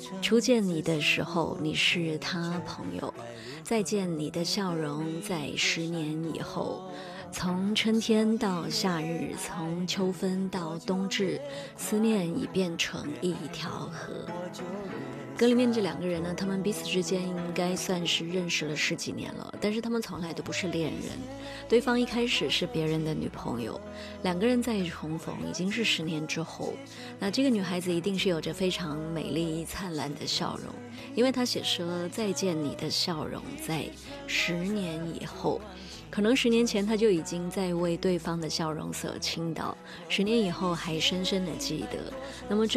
初见你的时候，你是他朋友；再见你的笑容，在10年以后。从春天到夏日，从秋分到冬至，思念已变成一条河。歌里面这两个人呢，他们彼此之间应该算是认识了10几年了，但是他们从来都不是恋人。对方一开始是别人的女朋友，两个人再重逢已经是10年之后。那这个女孩子一定是有着非常美丽灿烂的笑容，因为她写说再见你的笑容，在10年以后。可能10年前他就已经在为对方的笑容所倾倒，10年以后还深深的记得。那么